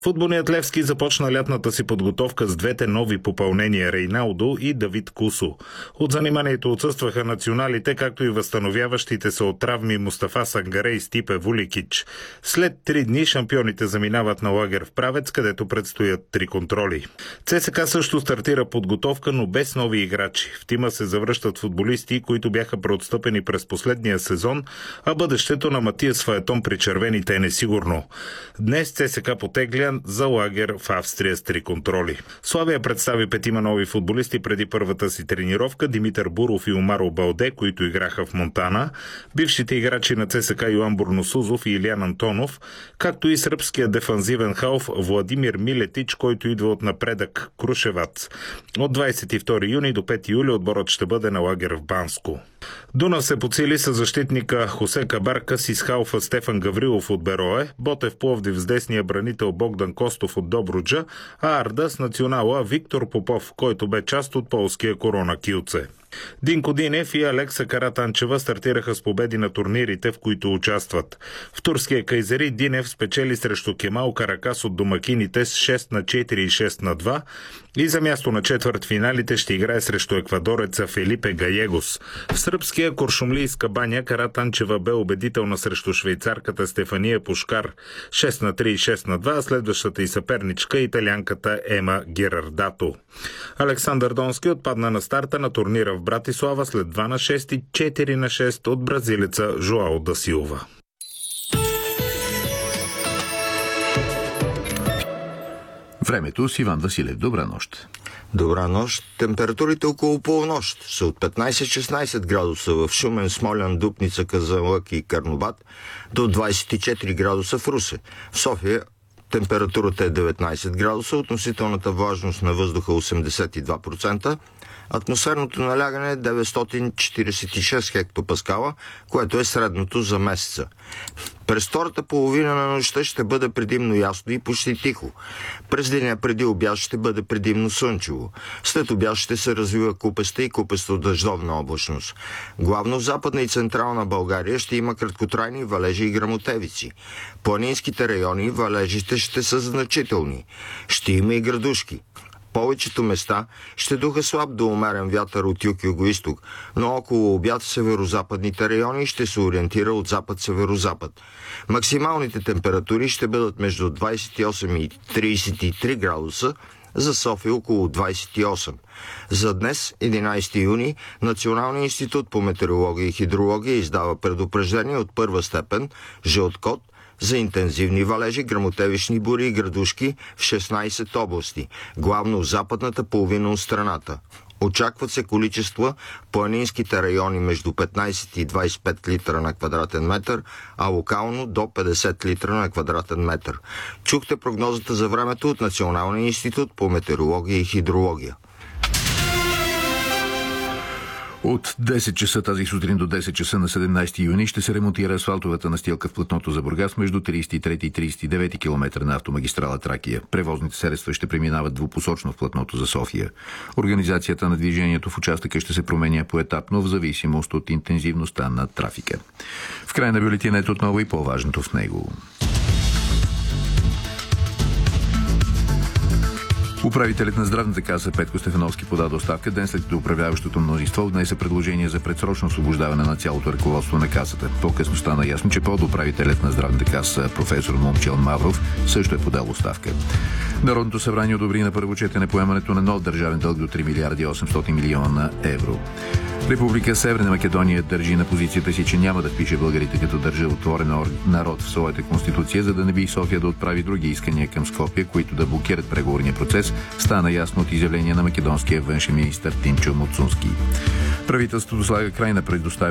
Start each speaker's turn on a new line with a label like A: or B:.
A: Футболният Левски започна лятната си подготовка с двете нови попълнения Рейналдо и Давид Кусо. От заниманието отсъстваха националите, както и възстановяващите се от травми Мустафа Сангаре и Стипе Вуликич. След 3 дни шампионите заминават на лагер в Правец, където предстоят 3 контроли. ЦСКА също стартира подготовка, но без нови играчи. В тима се завръщат футболисти, които бяха преотстъпени през последния сезон, а бъдещето на Матиас Фаетон при червените е несигурно. Днес ЦСКА потегля за лагер в Австрия с 3 контроли. Славия представи 5 нови футболисти преди първата си тренировка: Димитър Буров и Омаро Балде, които играха в Монтана, бившите играчи на ЦСКА Йоан Бурносузов и Илиян Антонов, както и сръбския дефанзивен халф Владимир Милетич, който идва от Напредък Крушевац. От 22 юни до 5 юли отборът ще бъде на лагер в Банско. Дунав се подсили с защитника Хосе Кабаркас и с халфа Стефан Гаврилов от Берое, Ботев Пловдив с десния бранител Богдан Костов от Добруджа, а Арда с национала Виктор Попов, който бе част от полския Корона Килце. Динко Динев и Алекса Каратанчева стартираха с победи на турнирите, в които участват. В турския Кайзери Динев спечели срещу Кемал Каракас от домакините с 6-4 и 6-2 и за място на четвъртфиналите ще играе срещу еквадореца Фелипе Гаегос. В сръбския Куршумлийска баня Каратанчева бе убедителна срещу швейцарката Стефания Пушкар 6-3 и 6-2, а следващата и съперничка италянката Ема Герардато. Александър Донски отпадна на старта на турнира в Братислава след 2-6 и 4-6 от бразилеца Жоао да Силва.
B: Времето с Иван Василев. Добра нощ.
C: Добра нощ. Температурите около полунощ са от 15-16 градуса в Шумен, Смолян, Дупница, Казанлък и Карнобат до 24 градуса в Русе. В София температурата е 19 градуса, относителната влажност на въздуха 82%, атмосферното налягане е 946 хектопаскала, което е средното за месеца. През втората половина на нощта ще бъде предимно ясно и почти тихо. През деня преди обяд ще бъде предимно слънчево. След обяд ще се развива купеста и купесто-дъждовна облачност. Главно в Западна и Централна България ще има краткотрайни валежи и гръмотевици. В планинските райони валежите ще са значителни. Ще има и градушки. Повечето места ще духа слаб до умерен вятър от юг-югоизток, но около обяд в северозападните райони ще се ориентира от запад-северозапад. Максималните температури ще бъдат между 28 и 33 градуса, за София около 28. За днес, 11 юни, Националният институт по метеорология и хидрология издава предупреждение от първа степен, жълт код, за интензивни валежи, гръмотевични бури и градушки в 16 области, главно в западната половина от страната. Очакват се количества в планинските райони между 15 и 25 литра на квадратен метър, а локално до 50 литра на квадратен метър. Чухте прогнозата за времето от Националния институт по метеорология и хидрология.
B: От 10 часа тази сутрин до 10 часа на 17 юни ще се ремонтира асфалтовата настилка в платното за Бургас между 33 и 39 км на автомагистрала Тракия. Превозните средства ще преминават двупосочно в платното за София. Организацията на движението в участъка ще се променя поетапно в зависимост от интензивността на трафика. В края на бюлетинът отново и по-важното в него. Управителят на здравната каса Петко Стефановски подаде оставка ден след като управляващото мнозинство внесе предложение за предсрочно освобождаване на цялото ръководство на касата. По-късно стана ясно, че подуправителят на здравната каса професор Момчил Мавров също е подал оставка. Народното събрание одобри на първо четене поемането на нов държавен дълг до 3 милиарди 800 милиона евро. Република Северна Македония държи на позицията си, че няма да впише българите като държавотворен народ в своята конституция, за да не би София да отправи други искания към Скопие, които да блокират преговорния процес, стана ясно от изявление на македонския външен министър Тимчо Муцунски. Правителството слага край на предоставянето